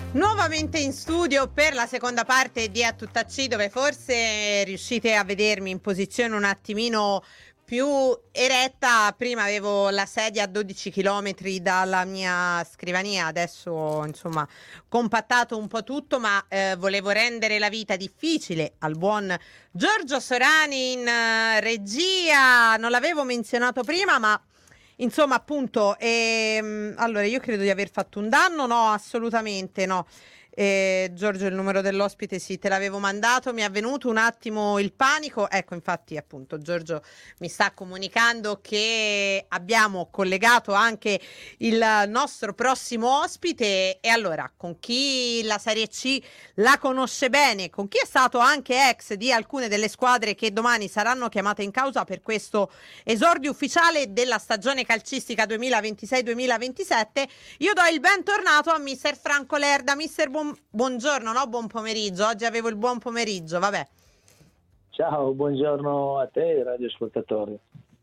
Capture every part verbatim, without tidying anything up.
Nuovamente in studio per la seconda parte di A Tutta C, dove forse riuscite a vedermi in posizione un attimino più eretta. Prima avevo la sedia a dodici chilometri dalla mia scrivania, adesso insomma compattato un po' tutto, ma eh, volevo rendere la vita difficile al buon Giorgio Sorani in uh, regia. Non l'avevo menzionato prima, ma insomma, appunto, ehm, allora io credo di aver fatto un danno, no, assolutamente no. Eh, Giorgio, il numero dell'ospite sì, te l'avevo mandato, mi è venuto un attimo il panico. Ecco, infatti, appunto, Giorgio mi sta comunicando che abbiamo collegato anche il nostro prossimo ospite. E allora, con chi la Serie C la conosce bene, con chi è stato anche ex di alcune delle squadre che domani saranno chiamate in causa per questo esordio ufficiale della stagione calcistica duemilaventisei duemilaventisette, io do il bentornato a mister Franco Lerda. Mister, buon, buongiorno, no? Buon pomeriggio. Oggi avevo il buon pomeriggio, vabbè. Ciao, buongiorno a te, radioascoltatori.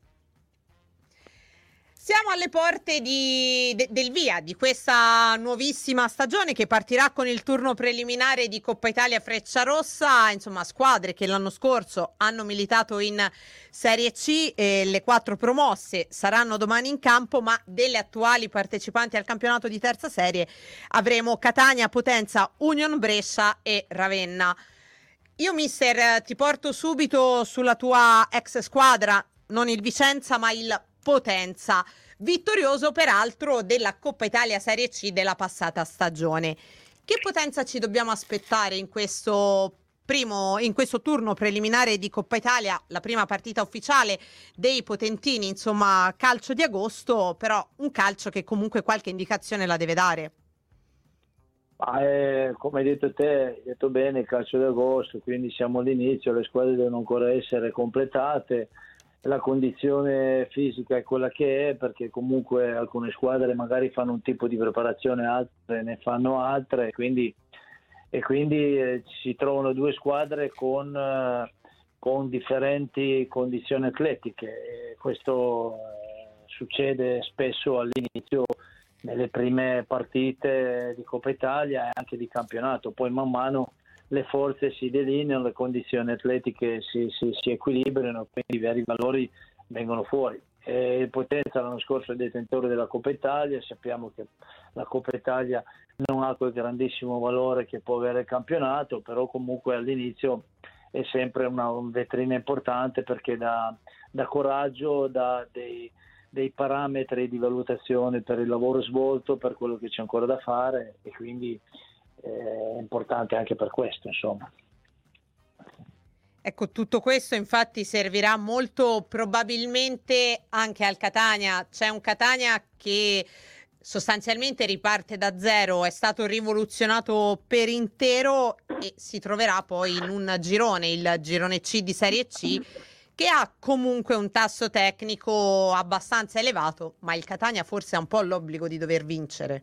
Siamo alle porte di, de, del via di questa nuovissima stagione che partirà con il turno preliminare di Coppa Italia Frecciarossa, insomma squadre che l'anno scorso hanno militato in Serie C, e le quattro promosse saranno domani in campo, ma delle attuali partecipanti al campionato di terza serie avremo Catania, Potenza, Union Brescia e Ravenna. Io mister ti porto subito sulla tua ex squadra, non il Vicenza ma il Potenza, vittorioso peraltro della Coppa Italia Serie C della passata stagione. Che Potenza ci dobbiamo aspettare in questo primo, in questo turno preliminare di Coppa Italia, la prima partita ufficiale dei potentini, insomma calcio di agosto, però un calcio che comunque qualche indicazione la deve dare. Ah, eh, come hai detto te, hai detto bene, il calcio d'agosto, quindi siamo all'inizio, le squadre devono ancora essere completate, la condizione fisica è quella che è, perché comunque alcune squadre magari fanno un tipo di preparazione, altre ne fanno altre, quindi, e quindi eh, si trovano due squadre con, eh, con differenti condizioni atletiche. E questo eh, succede spesso all'inizio nelle prime partite di Coppa Italia e anche di campionato, poi man mano le forze si delineano, le condizioni atletiche si, si, si equilibrano, quindi i veri valori vengono fuori. E il Potenza l'anno scorso è detentore della Coppa Italia, sappiamo che la Coppa Italia non ha quel grandissimo valore che può avere il campionato, però comunque all'inizio è sempre una, una vetrina importante, perché dà, dà coraggio, dà dei, dei parametri di valutazione per il lavoro svolto, per quello che c'è ancora da fare, e quindi è importante anche per questo, insomma. Ecco, tutto questo infatti servirà molto probabilmente anche al Catania. C'è un Catania che sostanzialmente riparte da zero, è stato rivoluzionato per intero e si troverà poi in un girone, il girone C di Serie C, che ha comunque un tasso tecnico abbastanza elevato, ma il Catania forse ha un po' l'obbligo di dover vincere.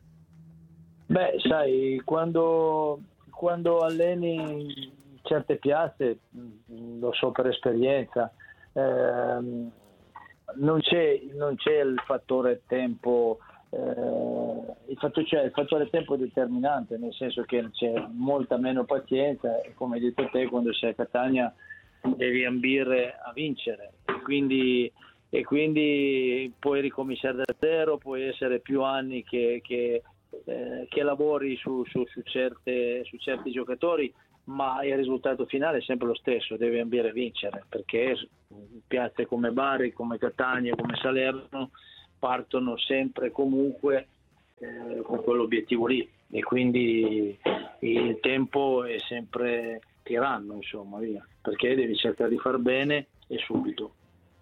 Beh, sai, quando, quando alleni certe piazze, lo so per esperienza, ehm, non c'è, non c'è il fattore tempo, eh, il, fatto, cioè, il fattore tempo è determinante, nel senso che c'è molta meno pazienza, e come hai detto te, quando sei a Catania devi ambire a vincere, e quindi, e quindi puoi ricominciare da zero, puoi essere più anni che... che Eh, che lavori su, su, su, certe, su certi giocatori, ma il risultato finale è sempre lo stesso, devi ambire a vincere, perché piazze come Bari, come Catania, come Salerno partono sempre comunque eh, con quell'obiettivo lì, e quindi il tempo è sempre tiranno, insomma, via, perché devi cercare di far bene e subito.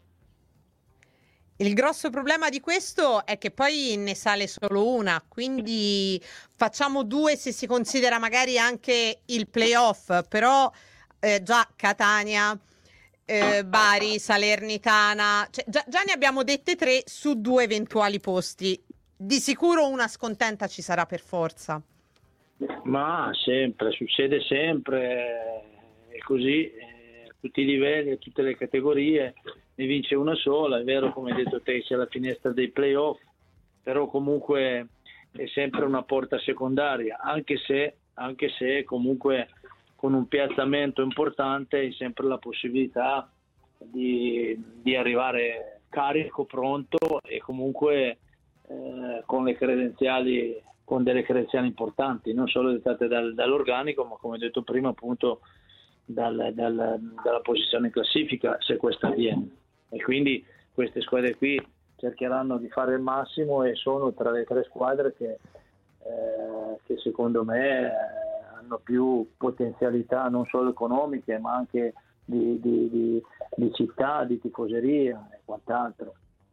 Il grosso problema di questo è che poi ne sale solo una, quindi facciamo due se si considera magari anche il playoff, però eh, già Catania, eh, Bari, Salernitana, cioè già, già ne abbiamo dette tre su due eventuali posti. Di sicuro una scontenta ci sarà per forza. Ma sempre, succede sempre, è così, a tutti i livelli, a tutte le categorie. Ne vince una sola, è vero, come hai detto te, c'è la finestra dei playoff, però comunque è sempre una porta secondaria, anche se, anche se comunque con un piazzamento importante hai sempre la possibilità di, di arrivare carico, pronto e comunque eh, con le credenziali, con delle credenziali importanti, non solo dettate dal, dall'organico, ma come detto prima appunto dal, dal, dalla posizione in classifica, se questa avviene. E quindi queste squadre qui cercheranno di fare il massimo e sono tra le tre squadre che, eh, che secondo me eh, hanno più potenzialità non solo economiche ma anche di, di, di, di città, di tifoseria e quant'altro.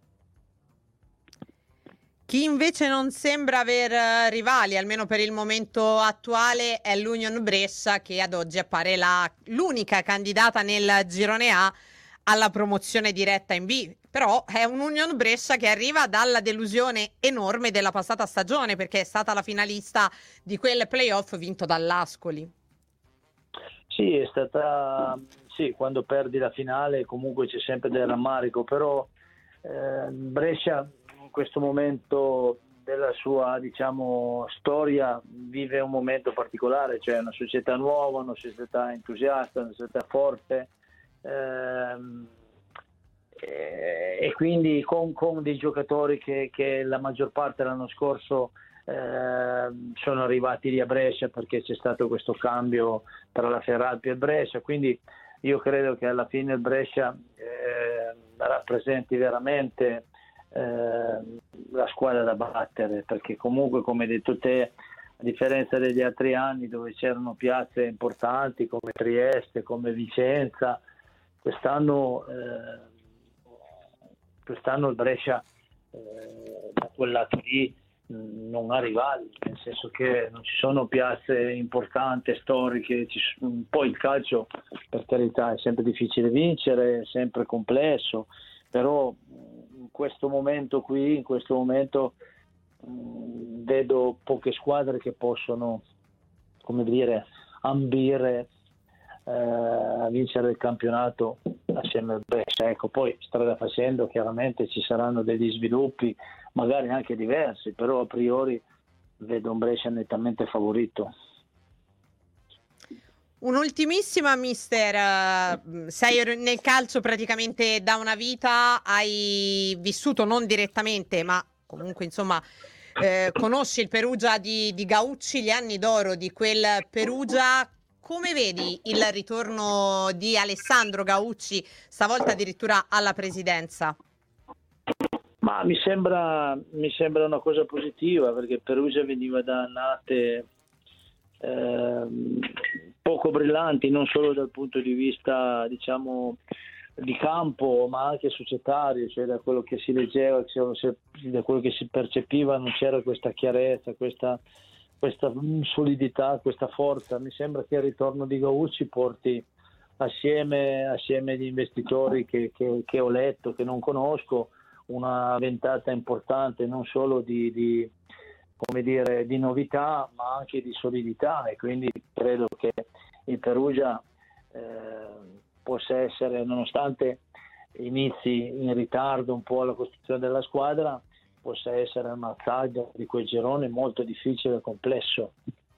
Chi invece non sembra aver rivali, almeno per il momento attuale, è l'Union Brescia, che ad oggi appare la, l'unica candidata nel girone A alla promozione diretta in B. Però è un Union Brescia che arriva dalla delusione enorme della passata stagione, perché è stata la finalista di quel playoff vinto dall'Ascoli. Sì, è stata... Sì, quando perdi la finale comunque c'è sempre del rammarico, però eh, Brescia in questo momento della sua, diciamo, storia vive un momento particolare, cioè una società nuova, una società entusiasta, una società forte ehm, e, e quindi con, con dei giocatori che, che la maggior parte l'anno scorso eh, sono arrivati lì a Brescia perché c'è stato questo cambio tra la Ferralpi e Brescia, quindi io credo che alla fine il Brescia eh, rappresenti veramente eh, la squadra da battere, perché comunque, come hai detto te, a differenza degli altri anni dove c'erano piazze importanti come Trieste, come Vicenza, quest'anno, eh, quest'anno il Brescia eh, da quel lato lì mh, non ha rivali, nel senso che non ci sono piazze importanti, storiche, ci, poi il calcio per carità è sempre difficile vincere, è sempre complesso, però in questo momento qui, in questo momento mh, vedo poche squadre che possono, come dire, ambire eh, a vincere il campionato assieme al Brescia. Ecco, poi strada facendo chiaramente ci saranno degli sviluppi, magari anche diversi, però a priori vedo un Brescia nettamente favorito. Un'ultimissima, mister, uh, sei nel calcio praticamente da una vita, hai vissuto non direttamente, ma comunque insomma eh, conosci il Perugia di, di Gaucci, gli anni d'oro di quel Perugia. Come vedi il ritorno di Alessandro Gaucci, stavolta addirittura alla presidenza? Ma mi sembra, mi sembra una cosa positiva, perché Perugia veniva da annate eh, poco brillanti, non solo dal punto di vista, diciamo, di campo, ma anche societario, cioè da quello che si leggeva, da quello che si percepiva, non c'era questa chiarezza, questa, questa solidità, questa forza. Mi sembra che il ritorno di Gaucci porti assieme, assieme agli investitori che, che, che ho letto, che non conosco, una ventata importante non solo di, di, come dire, di novità ma anche di solidità, e quindi credo che il Perugia eh, possa essere, nonostante inizi in ritardo un po' la costruzione della squadra, possa essere una saga di quel girone molto difficile e complesso.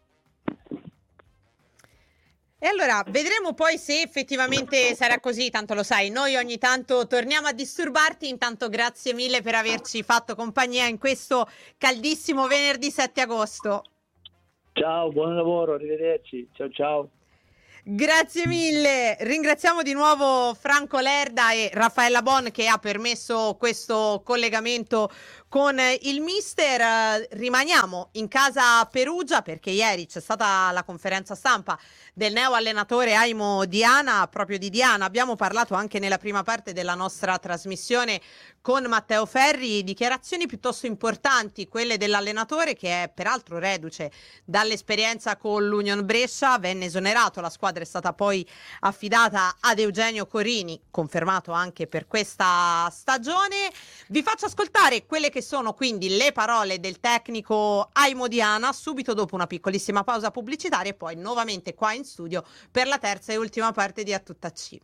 E allora vedremo poi se effettivamente sarà così, tanto lo sai, noi ogni tanto torniamo a disturbarti. Intanto grazie mille per averci fatto compagnia in questo caldissimo venerdì sette agosto. Ciao, buon lavoro, arrivederci, ciao ciao. Grazie mille, ringraziamo di nuovo Franco Lerda e Raffaella Bon che ha permesso questo collegamento con il mister. Rimaniamo in casa Perugia perché ieri c'è stata la conferenza stampa del neo allenatore Aimo Diana. Proprio di Diana abbiamo parlato anche nella prima parte della nostra trasmissione con Matteo Ferri. Dichiarazioni piuttosto importanti quelle dell'allenatore, che è peraltro reduce dall'esperienza con l'Union Brescia. Venne esonerato, la squadra è stata poi affidata ad Eugenio Corini, confermato anche per questa stagione. Vi faccio ascoltare quelle che sono quindi le parole del tecnico Aimo Diana subito dopo una piccolissima pausa pubblicitaria e poi nuovamente qua in studio per la terza e ultima parte di A Tutta C.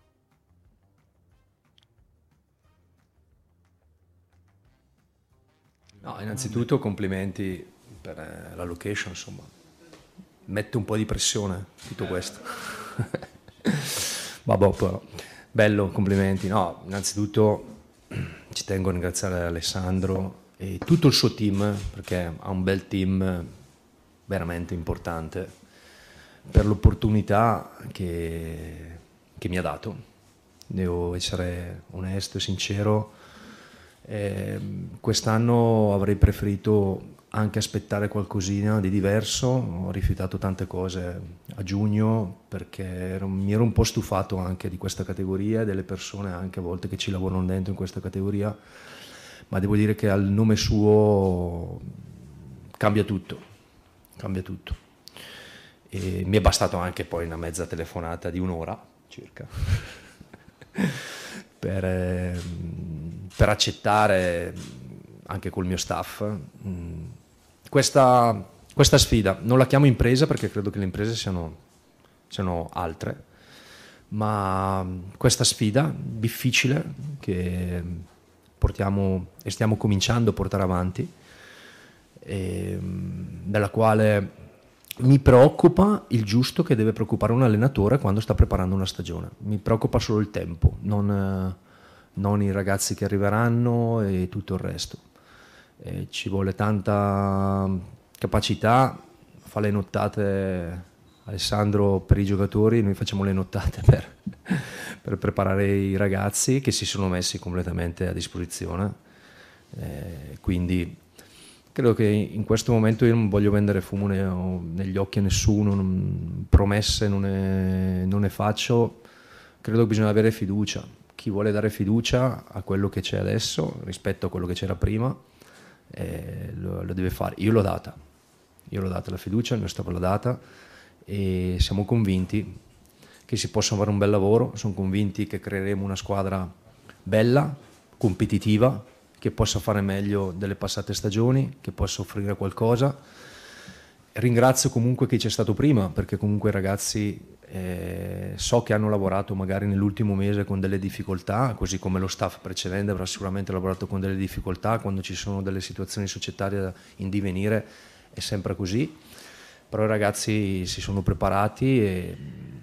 No, innanzitutto complimenti per eh, la location, insomma, mette un po' di pressione tutto questo. Vabbè, però, bello, complimenti. No, innanzitutto ci tengo a ringraziare Alessandro e tutto il suo team, perché ha un bel team veramente importante, per l'opportunità che, che mi ha dato. Devo essere onesto e sincero. Eh, quest'anno avrei preferito anche aspettare qualcosina di diverso, ho rifiutato tante cose a giugno perché ero, mi ero un po' stufato anche di questa categoria e delle persone anche a volte che ci lavorano dentro in questa categoria, ma devo dire che al nome suo cambia tutto, cambia tutto. E mi è bastato anche poi una mezza telefonata di un'ora circa per, eh, per accettare anche col mio staff questa, questa sfida. Non la chiamo impresa perché credo che le imprese siano, siano altre, ma questa sfida difficile che portiamo e stiamo cominciando a portare avanti, e della quale mi preoccupa il giusto che deve preoccupare un allenatore quando sta preparando una stagione. Mi preoccupa solo il tempo, non, non i ragazzi che arriveranno e tutto il resto. E ci vuole tanta capacità, fa le nottate Alessandro per i giocatori, noi facciamo le nottate per, per preparare i ragazzi che si sono messi completamente a disposizione, eh, quindi credo che in questo momento io non voglio vendere fumo ne, negli occhi a nessuno, non, promesse non ne, non ne faccio, credo che bisogna avere fiducia. Chi vuole dare fiducia a quello che c'è adesso rispetto a quello che c'era prima, eh, lo, lo deve fare. Io l'ho data, io l'ho data la fiducia, il mio staff l'ha data e siamo convinti che si possa fare un bel lavoro, sono convinti che creeremo una squadra bella, competitiva, che possa fare meglio delle passate stagioni, che possa offrire qualcosa. Ringrazio comunque chi c'è stato prima, perché comunque i ragazzi eh, so che hanno lavorato magari nell'ultimo mese con delle difficoltà, così come lo staff precedente avrà sicuramente lavorato con delle difficoltà, quando ci sono delle situazioni societarie in divenire è sempre così, però i ragazzi si sono preparati e,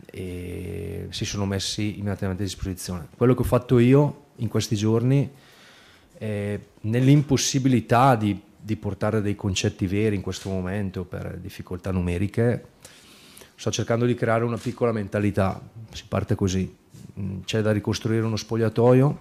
e si sono messi immediatamente a disposizione. Quello che ho fatto io in questi giorni, Eh, nell'impossibilità di, di portare dei concetti veri in questo momento per difficoltà numeriche, sto cercando di creare una piccola mentalità. Si parte così, c'è da ricostruire uno spogliatoio,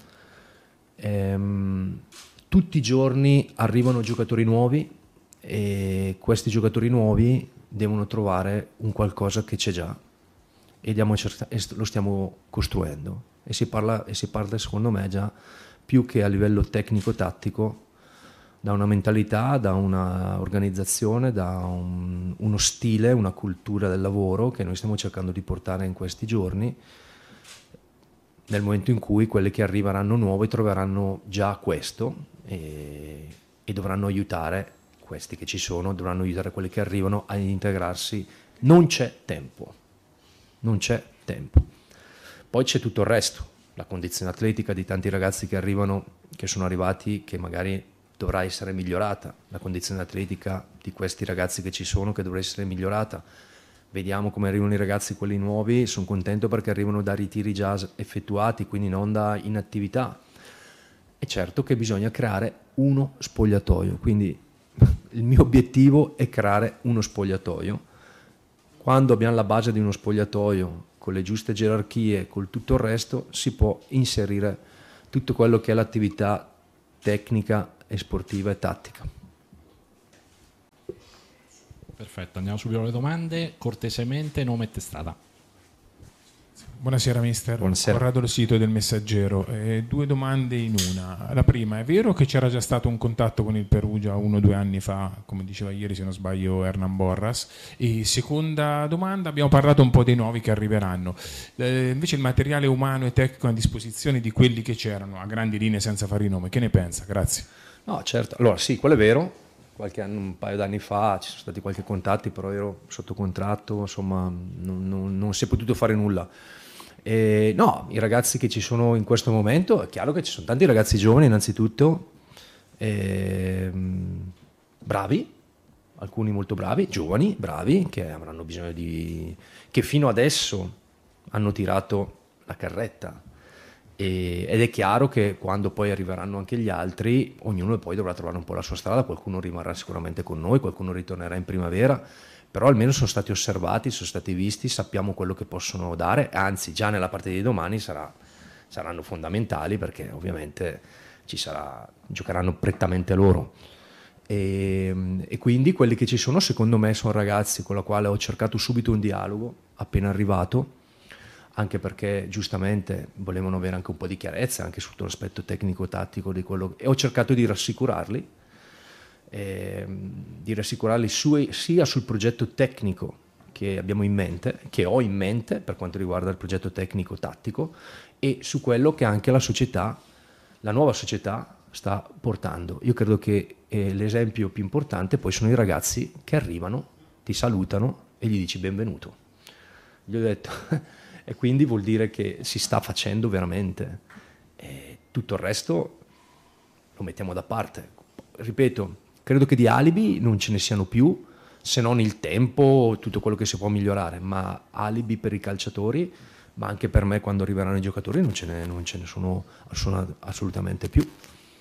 ehm, tutti i giorni arrivano giocatori nuovi e questi giocatori nuovi devono trovare un qualcosa che c'è già e, diamo, e lo stiamo costruendo, e si parla, e si parla secondo me già più che a livello tecnico-tattico, da una mentalità, da una organizzazione, da un, uno stile, una cultura del lavoro che noi stiamo cercando di portare in questi giorni, nel momento in cui quelli che arriveranno nuovi troveranno già questo e, e dovranno aiutare questi che ci sono, dovranno aiutare quelli che arrivano a integrarsi. Non c'è tempo, non c'è tempo. Poi c'è tutto il resto. La condizione atletica di tanti ragazzi che arrivano, che sono arrivati, che magari dovrà essere migliorata, la condizione atletica di questi ragazzi che ci sono che dovrà essere migliorata. Vediamo come arrivano i ragazzi, quelli nuovi, sono contento perché arrivano da ritiri già effettuati, quindi non da inattività. È certo che bisogna creare uno spogliatoio, quindi il mio obiettivo è creare uno spogliatoio. Quando abbiamo la base di uno spogliatoio, con le giuste gerarchie, col tutto il resto, si può inserire tutto quello che è l'attività tecnica e sportiva e tattica. Perfetto, andiamo subito alle domande. Cortesemente, nome e testata. Buonasera mister, Buonasera. Corrado Lo Sito del Messaggero. Eh, due domande in una. La prima, è vero che c'era già stato un contatto con il Perugia uno o due anni fa, come diceva ieri se non sbaglio Hernan Borras? E seconda domanda, abbiamo parlato un po' dei nuovi che arriveranno, eh, invece il materiale umano e tecnico a disposizione di quelli che c'erano, a grandi linee senza fare i nomi, che ne pensa? Grazie. No, certo, allora sì, quello è vero. Qualche anno, un paio d'anni fa ci sono stati qualche contatti, però ero sotto contratto, insomma non, non, non si è potuto fare nulla. E no, i ragazzi che ci sono in questo momento, è chiaro che ci sono tanti ragazzi giovani innanzitutto, e, bravi, alcuni molto bravi, giovani, bravi, che avranno bisogno di... che fino adesso hanno tirato la carretta. E, ed è chiaro che quando poi arriveranno anche gli altri, ognuno poi dovrà trovare un po' la sua strada, qualcuno rimarrà sicuramente con noi, qualcuno ritornerà in primavera, però almeno sono stati osservati, sono stati visti, sappiamo quello che possono dare, anzi già nella partita di domani sarà, saranno fondamentali, perché ovviamente ci sarà, giocheranno prettamente loro. E, e quindi quelli che ci sono, secondo me, sono ragazzi con la quale ho cercato subito un dialogo appena arrivato, anche perché giustamente volevano avere anche un po' di chiarezza anche sotto l'aspetto tecnico-tattico di quello, e ho cercato di rassicurarli, eh, di rassicurarli su, sia sul progetto tecnico che abbiamo in mente, che ho in mente per quanto riguarda il progetto tecnico-tattico, e su quello che anche la società, la nuova società sta portando. Io credo che eh, l'esempio più importante poi sono i ragazzi che arrivano, ti salutano e gli dici benvenuto. Gli ho detto e quindi vuol dire che si sta facendo veramente, e tutto il resto lo mettiamo da parte. Ripeto, credo che di alibi non ce ne siano più, se non il tempo, tutto quello che si può migliorare, ma alibi per i calciatori, ma anche per me quando arriveranno i giocatori non ce ne, non ce ne sono, sono assolutamente più.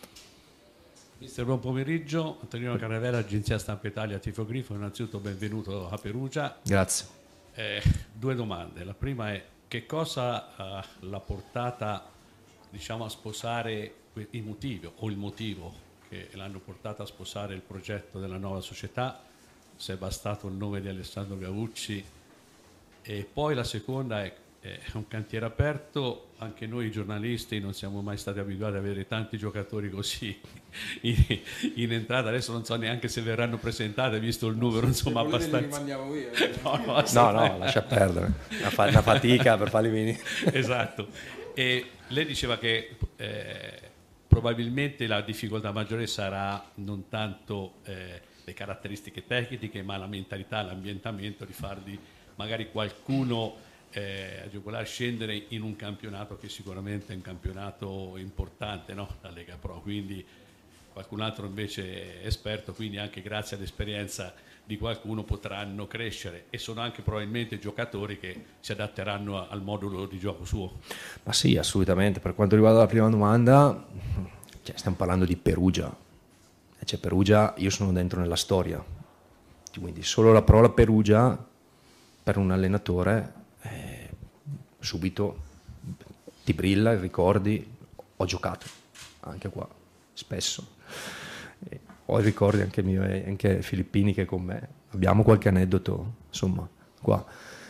Mister, buon pomeriggio. Antonino Carnevera, Agenzia Stampa Italia, Tifogrifo. Innanzitutto benvenuto a Perugia. Grazie. Eh, due domande. La prima è: che cosa uh, l'ha portata, diciamo, a sposare il motivo o il motivo che l'hanno portata a sposare il progetto della nuova società, se è bastato il nome di Alessandro Gavucci? E poi la seconda è: è un cantiere aperto, anche noi giornalisti non siamo mai stati abituati ad avere tanti giocatori così in, in entrata. Adesso non so neanche se verranno presentate, visto il numero, insomma, abbastanza. Mandiamo via. No, no, no, no, lascia perdere, una, fa- una fatica per farli venire. Esatto. E lei diceva che eh, probabilmente la difficoltà maggiore sarà non tanto eh, le caratteristiche tecniche, ma la mentalità, l'ambientamento, di farli magari qualcuno Eh, agevolare scendere in un campionato che sicuramente è un campionato importante, no? La Lega Pro, quindi qualcun altro invece è esperto, quindi anche grazie all'esperienza di qualcuno potranno crescere, e sono anche probabilmente giocatori che si adatteranno al modulo di gioco suo. Ma sì, assolutamente. Per quanto riguarda la prima domanda, cioè, stiamo parlando di Perugia, cioè Perugia, io sono dentro nella storia, quindi solo la parola Perugia per un allenatore Eh, subito ti brilla, ricordi. Ho giocato anche qua spesso, eh, ho ricordi anche mio, anche Filippini che è con me, abbiamo qualche aneddoto insomma qua,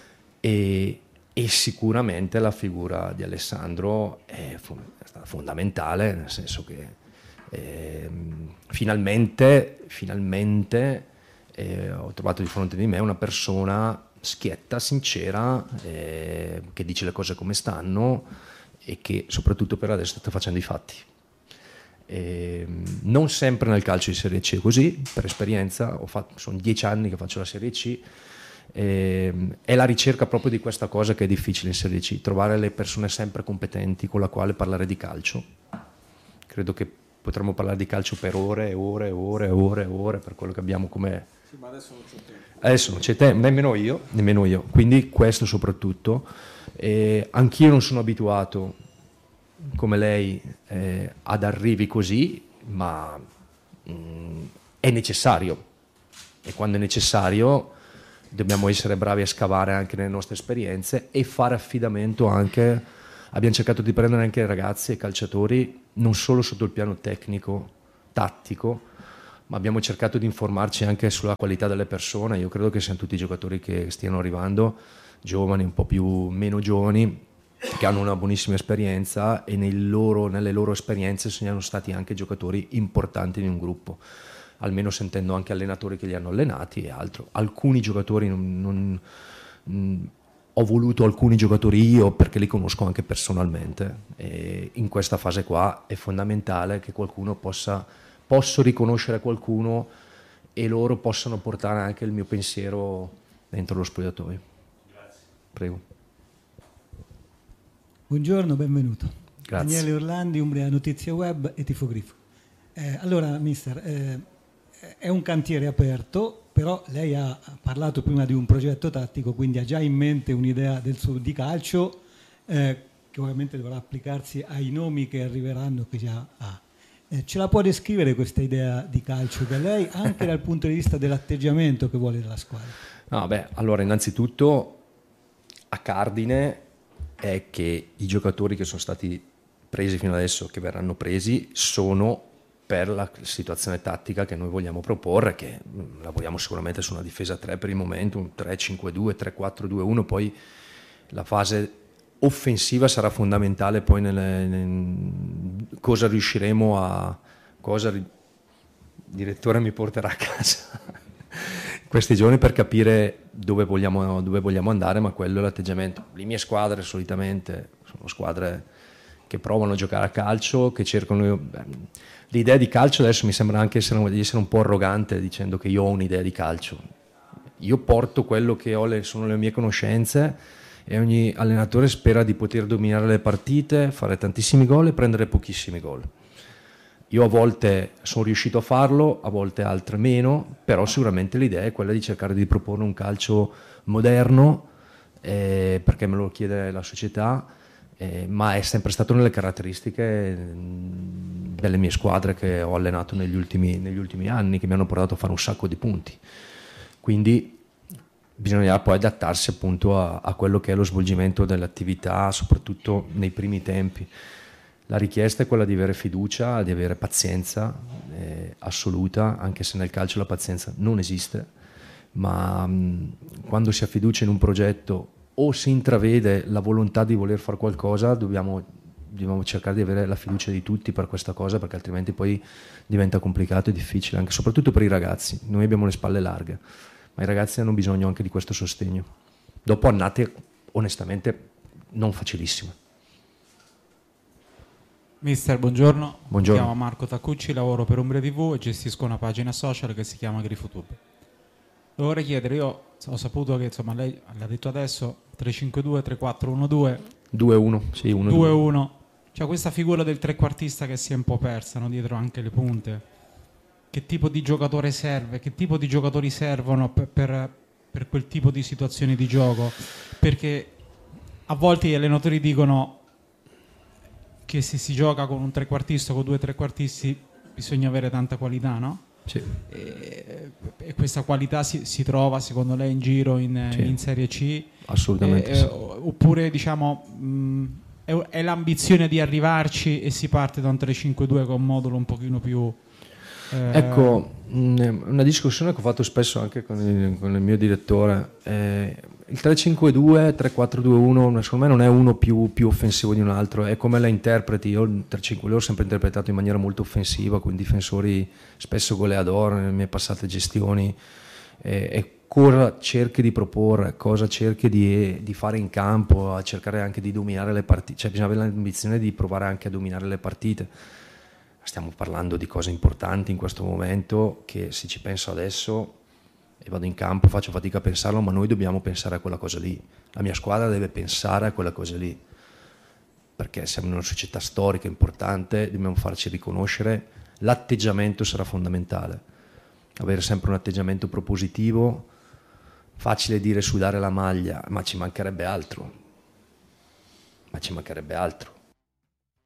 e, e sicuramente la figura di Alessandro è, è stata fondamentale, nel senso che eh, finalmente finalmente eh, ho trovato di fronte di me una persona schietta, sincera, eh, che dice le cose come stanno e che soprattutto per adesso sta facendo i fatti. Eh, non sempre nel calcio di Serie C è così, per esperienza, ho fatto, sono dieci anni che faccio la Serie C, eh, è la ricerca proprio di questa cosa che è difficile in Serie C, trovare le persone sempre competenti con la quale parlare di calcio. Credo che potremmo parlare di calcio per ore e ore e ore e ore e ore per quello che abbiamo come... Sì, ma adesso non c'è tempo. Adesso non c'è tempo, nemmeno io, nemmeno io. Quindi questo soprattutto. Eh, anch'io non sono abituato, come lei, eh, ad arrivi così, ma mh, è necessario. E quando è necessario dobbiamo essere bravi a scavare anche nelle nostre esperienze e fare affidamento anche. Abbiamo cercato di prendere anche ragazzi e calciatori non solo sotto il piano tecnico, tattico, ma abbiamo cercato di informarci anche sulla qualità delle persone. Io credo che siano tutti i giocatori che stiano arrivando, giovani, un po' più meno giovani, che hanno una buonissima esperienza e nei loro, nelle loro esperienze siano stati anche giocatori importanti in un gruppo, almeno sentendo anche allenatori che li hanno allenati e altro. Alcuni giocatori non, non mh, ho voluto alcuni giocatori io perché li conosco anche personalmente, e in questa fase qua è fondamentale che qualcuno possa posso riconoscere qualcuno e loro possano portare anche il mio pensiero dentro lo spogliatoio. Grazie. Prego. Buongiorno, benvenuto. Grazie. Daniele Orlandi, Umbria Notizie Web e Tifogrifo. Eh, allora, mister, eh, è un cantiere aperto, però lei ha parlato prima di un progetto tattico, quindi ha già in mente un'idea del suo di calcio eh, che ovviamente dovrà applicarsi ai nomi che arriveranno, che già ha. Eh, ce la può descrivere questa idea di calcio che lei, anche dal punto di vista dell'atteggiamento che vuole dalla squadra? No, beh, allora innanzitutto a cardine è che i giocatori che sono stati presi fino adesso, che verranno presi, sono per la situazione tattica che noi vogliamo proporre, che lavoriamo sicuramente su una difesa a tre per il momento, un tre cinque due, tre quattro due uno, poi la fase offensiva sarà fondamentale poi nelle, nel, cosa riusciremo a cosa il direttore mi porterà a casa questi giorni per capire dove vogliamo, dove vogliamo andare, ma quello è l'atteggiamento. Le mie squadre solitamente sono squadre che provano a giocare a calcio, che cercano beh, l'idea di calcio. Adesso mi sembra anche essere, di essere un po' arrogante dicendo che io ho un'idea di calcio. Io porto quello che ho, le, sono le mie conoscenze, e ogni allenatore spera di poter dominare le partite, fare tantissimi gol e prendere pochissimi gol. Io a volte sono riuscito a farlo, a volte altre meno, però sicuramente l'idea è quella di cercare di proporre un calcio moderno, eh, perché me lo chiede la società, eh, ma è sempre stato nelle caratteristiche delle mie squadre che ho allenato negli ultimi, negli ultimi anni, che mi hanno portato a fare un sacco di punti. Quindi bisognerà poi adattarsi appunto a, a quello che è lo svolgimento dell'attività, soprattutto nei primi tempi. La richiesta è quella di avere fiducia, di avere pazienza eh, assoluta, anche se nel calcio la pazienza non esiste, ma mh, quando si ha fiducia in un progetto o si intravede la volontà di voler fare qualcosa, dobbiamo, dobbiamo cercare di avere la fiducia di tutti per questa cosa, perché altrimenti poi diventa complicato e difficile, anche soprattutto per i ragazzi. Noi abbiamo le spalle larghe, ma i ragazzi hanno bisogno anche di questo sostegno. Dopo annate onestamente non facilissime. Mister, buongiorno. Buongiorno. Mi chiamo Marco Taccucci, lavoro per Umbria tivù e gestisco una pagina social che si chiama GrifoTube. Vorrei chiedere, io ho saputo che insomma lei l'ha detto adesso, tre cinque due, tre quattro uno due due uno, sì, uno due uno. Cioè questa figura del trequartista che si è un po' persa, no? Dietro anche le punte. Che tipo di giocatore serve? Che tipo di giocatori servono per, per, per quel tipo di situazioni di gioco? Perché a volte gli allenatori dicono che se si gioca con un trequartista o con due trequartisti bisogna avere tanta qualità, no? Sì. E, e questa qualità si, si trova secondo lei in giro in, sì. in Serie C? Assolutamente e, sì. Oppure diciamo mh, è, è l'ambizione di arrivarci e si parte da un tre cinque due con un modulo un pochino più eh... Ecco, mh, una discussione che ho fatto spesso anche con il, con il mio direttore, eh, il tre cinque due, tre quattro due uno secondo me non è uno più, più offensivo di un altro, è come la interpreti. Io il tre cinque due l'ho sempre interpretato in maniera molto offensiva, con difensori spesso goleador nelle mie passate gestioni, eh, e cosa cerchi di proporre, cosa cerchi di, di fare in campo, a cercare anche di dominare le partite, cioè bisogna avere l'ambizione di provare anche a dominare le partite. Stiamo parlando di cose importanti in questo momento che, se ci penso adesso e vado in campo, faccio fatica a pensarlo, ma noi dobbiamo pensare a quella cosa lì. La mia squadra deve pensare a quella cosa lì, perché siamo in una società storica importante, dobbiamo farci riconoscere. L'atteggiamento sarà fondamentale, avere sempre un atteggiamento propositivo. Facile dire sudare la maglia, ma ci mancherebbe altro, ma ci mancherebbe altro.